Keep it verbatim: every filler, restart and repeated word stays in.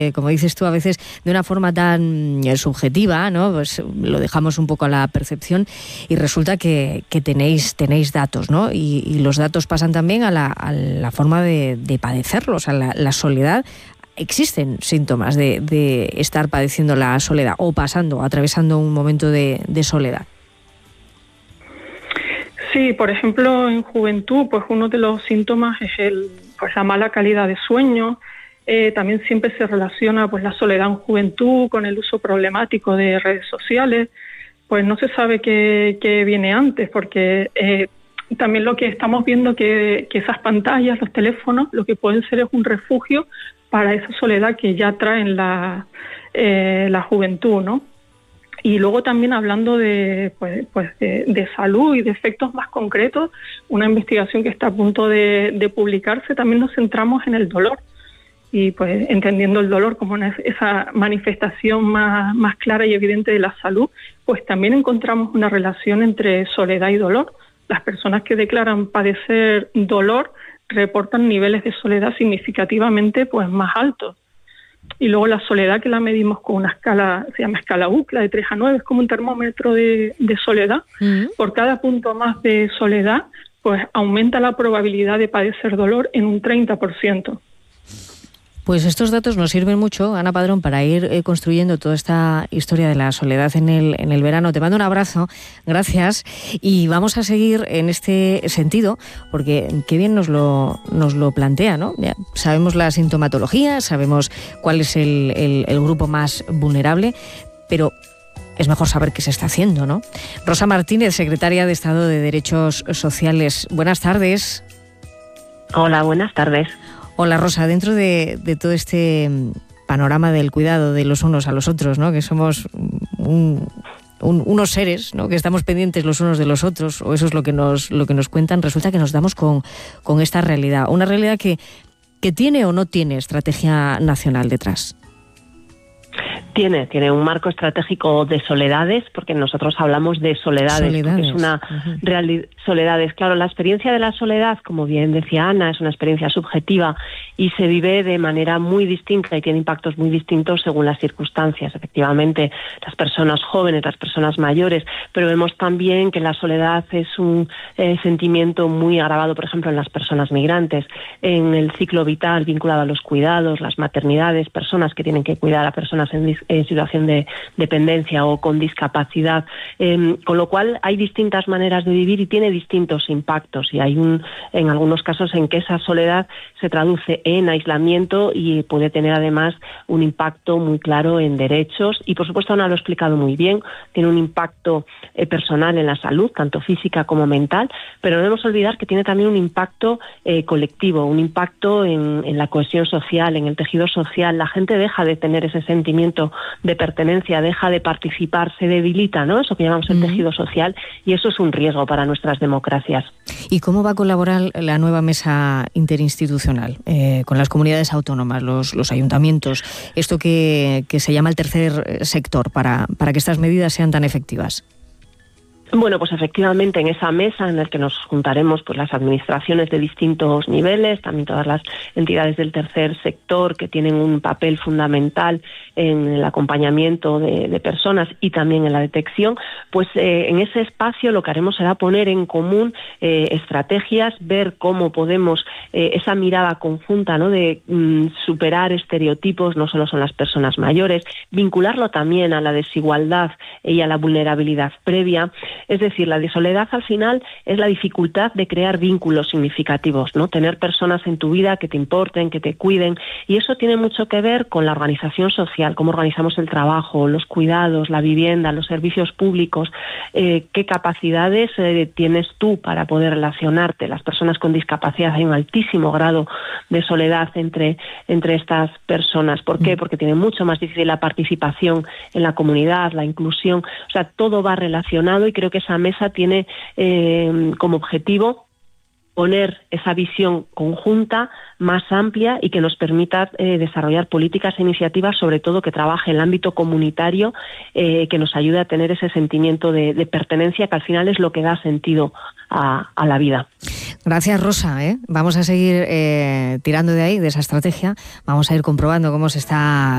Eh, como dices tú, a veces de una forma tan eh, subjetiva, ¿no? Pues lo dejamos un poco a la percepción y resulta que, que tenéis, tenéis datos, ¿no? Y, y los datos pasan también a la, a la forma de, de padecerlos, a la, la soledad. ¿Existen síntomas de, de estar padeciendo la soledad o pasando, atravesando un momento de, de soledad? Sí, por ejemplo, en juventud, pues uno de los síntomas es el, pues la mala calidad de sueño. Eh, también siempre se relaciona pues la soledad en juventud con el uso problemático de redes sociales. Pues no se sabe qué, qué viene antes, porque eh, también lo que estamos viendo que, que esas pantallas, los teléfonos, lo que pueden ser es un refugio para esa soledad que ya traen la, eh, la juventud, ¿no? Y luego también hablando de, pues, pues de, de salud y de efectos más concretos, una investigación que está a punto de, de publicarse, también nos centramos en el dolor. Y pues entendiendo el dolor como una, esa manifestación más, más clara y evidente de la salud, pues también encontramos una relación entre soledad y dolor. Las personas que declaran padecer dolor reportan niveles de soledad significativamente pues más altos. Y luego la soledad, que la medimos con una escala, se llama escala U C L A, de tres a nueve, es como un termómetro de, de soledad. Mm. Por cada punto más de soledad, pues aumenta la probabilidad de padecer dolor en un treinta por ciento. Pues estos datos nos sirven mucho, Ana Padrón, para ir eh, construyendo toda esta historia de la soledad en el, en el verano. Te mando un abrazo, gracias, y vamos a seguir en este sentido, porque qué bien nos lo, nos lo plantea, ¿no? Ya sabemos la sintomatología, sabemos cuál es el, el, el grupo más vulnerable, pero es mejor saber qué se está haciendo, ¿no? Rosa Martínez, secretaria de Estado de Derechos Sociales. Buenas tardes. Hola, buenas tardes. Hola Rosa, dentro de, de todo este panorama del cuidado de los unos a los otros, ¿no? Que somos un, un, unos seres, ¿no? Que estamos pendientes los unos de los otros, o eso es lo que nos, lo que nos cuentan, resulta que nos damos con, con esta realidad, una realidad que, que tiene o no tiene estrategia nacional detrás. Tiene, tiene un marco estratégico de soledades, porque nosotros hablamos de soledades, soledades. Es una uh-huh. realidad. Soledades, claro, la experiencia de la soledad, como bien decía Ana, es una experiencia subjetiva y se vive de manera muy distinta y tiene impactos muy distintos según las circunstancias. Efectivamente, las personas jóvenes, las personas mayores, pero vemos también que la soledad es un eh, sentimiento muy agravado, por ejemplo, en las personas migrantes, en el ciclo vital vinculado a los cuidados, las maternidades, personas que tienen que cuidar a personas en, en situación de dependencia o con discapacidad, eh, con lo cual hay distintas maneras de vivir y tiene distintos impactos, y hay un en algunos casos en que esa soledad se traduce en aislamiento y puede tener además un impacto muy claro en derechos y, por supuesto, Ana lo ha explicado muy bien, tiene un impacto eh, personal en la salud, tanto física como mental, pero no debemos olvidar que tiene también un impacto eh, colectivo, un impacto en, en la cohesión social, en el tejido social. La gente deja de tener ese sentimiento de pertenencia, deja de participar, se debilita, ¿no? Eso que llamamos el mm. tejido social, y eso es un riesgo para nuestras democracias. ¿Y cómo va a colaborar la nueva mesa interinstitucional eh, con las comunidades autónomas, los, los ayuntamientos, esto que, que se llama el tercer sector, para, para que estas medidas sean tan efectivas? Bueno, pues efectivamente en esa mesa en la que nos juntaremos pues las administraciones de distintos niveles, también todas las entidades del tercer sector que tienen un papel fundamental en el acompañamiento de, de personas y también en la detección, pues eh, en ese espacio lo que haremos será poner en común eh, estrategias, ver cómo podemos eh, esa mirada conjunta, ¿no? de mm, superar estereotipos, no solo son las personas mayores, vincularlo también a la desigualdad y a la vulnerabilidad previa. Es decir, la soledad al final es la dificultad de crear vínculos significativos, ¿no? Tener personas en tu vida que te importen, que te cuiden, y eso tiene mucho que ver con la organización social, cómo organizamos el trabajo, los cuidados, la vivienda, los servicios públicos, eh, qué capacidades eh, tienes tú para poder relacionarte. Las personas con discapacidad, hay un altísimo grado de soledad entre, entre estas personas. ¿Por qué? Porque tienen mucho más difícil la participación en la comunidad, la inclusión, o sea, todo va relacionado, y creo que esa mesa tiene eh, como objetivo poner esa visión conjunta más amplia y que nos permita eh, desarrollar políticas e iniciativas, sobre todo que trabaje en el ámbito comunitario, eh, que nos ayude a tener ese sentimiento de, de pertenencia, que al final es lo que da sentido a, a la vida. Gracias, Rosa. ¿eh? Vamos a seguir eh, tirando de ahí, de esa estrategia. Vamos a ir comprobando cómo se está